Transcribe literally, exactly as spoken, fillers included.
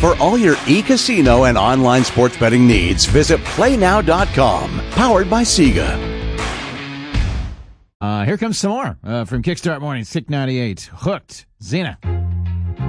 For all your e-casino and online sports betting needs, visit play now dot com. Powered by Sega. Uh, here comes some more uh, from Kickstart Morning, six ninety-eight. Hooked. Zena.